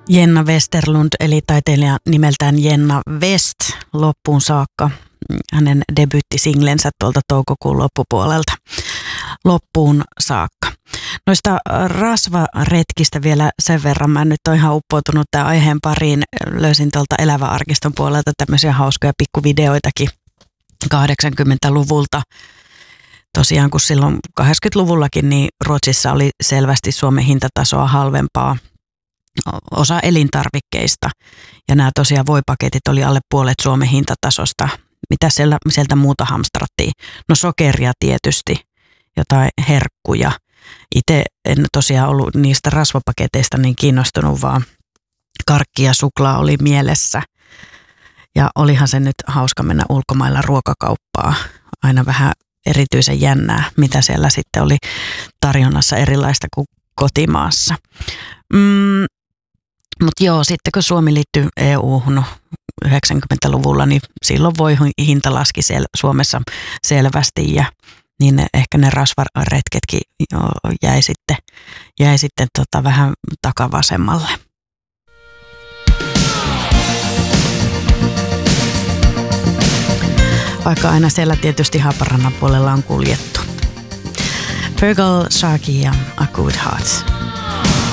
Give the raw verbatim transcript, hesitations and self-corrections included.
Jenna Westerlund, eli taiteilija nimeltään Jenna West, loppuun saakka. Hänen debyyttisinglensä tuolta toukokuun loppupuolelta loppuun saakka. Noista rasvaretkistä vielä sen verran. Mä nyt oon ihan uppoutunut tämän aiheen pariin. Löysin tuolta Elävä-arkiston puolelta tämmöisiä hauskoja pikkuvideoitakin kahdeksankymmentäluvulta. Tosiaan kun silloin kahdeksankymmentäluvullakin niin Ruotsissa oli selvästi Suomen hintatasoa halvempaa osa elintarvikkeista. Ja nämä tosiaan voipaketit oli alle puolet Suomen hintatasosta. Mitä siellä, sieltä muuta hamstrattiin? No sokeria tietysti, jotain herkkuja. Itse en tosiaan ollut niistä rasvapaketeista niin kiinnostunut, vaan karkki ja suklaa oli mielessä. Ja olihan se nyt hauska mennä ulkomailla ruokakauppaa. Aina vähän erityisen jännää, mitä siellä sitten oli tarjonnassa erilaista kuin kotimaassa. Mm, Mutta joo, sitten kun Suomi liittyi E U:hun yhdeksänkymmentäluvulla, niin silloin voi hinta laski siellä Suomessa selvästi ja niin ehkä ne rasvaretketkin jäi sitten, jäi sitten tota vähän takavasemmalle. Vaikka aina siellä tietysti Haaparannan puolella on kuljettu. Fergal, Sharky ja A Good Heart.